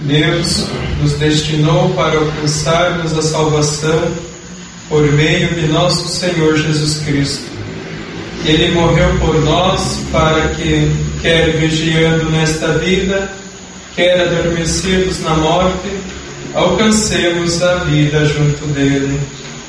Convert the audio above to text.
Deus nos destinou para alcançarmos a salvação por meio de nosso Senhor Jesus Cristo. Ele morreu por nós para que, quer vigiando nesta vida, quer adormecidos na morte, alcancemos a vida junto dele.